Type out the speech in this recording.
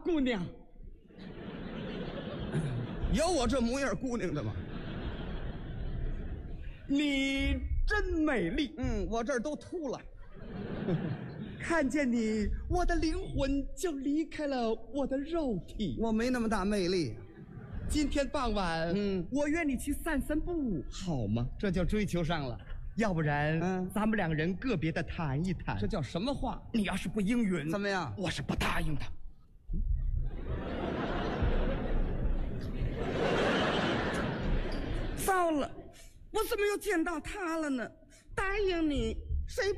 姑娘。 有我这模样姑娘的吗？ 你真美丽。 我这儿都秃了。 看见你，我的灵魂就离开了我的肉体。 我没那么大魅力。 今天傍晚，我约你去散散步，好吗？ 这就追求上了。 要不然，咱们两个人个别的谈一谈。 这叫什么话？ 你要是不应允， 怎么样？ 我是不答应的。 糟了，我怎么又见到他了呢？答应你，谁